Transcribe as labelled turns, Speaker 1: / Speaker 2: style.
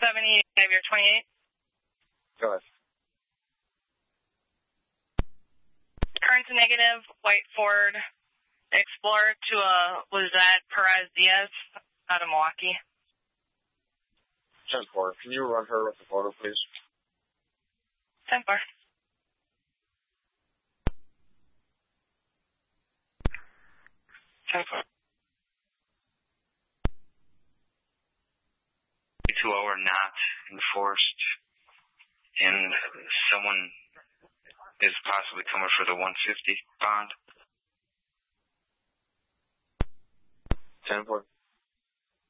Speaker 1: 70, your 28.
Speaker 2: Go ahead.
Speaker 1: Current to negative, white Ford Explorer to a Lizette Perez Diaz out of Milwaukee.
Speaker 2: 10-4. Can you run her with the photo, please?
Speaker 1: 10-4. 10-4.
Speaker 3: 2-hour not enforced, and someone is possibly coming for the 150 bond.
Speaker 2: 10-4.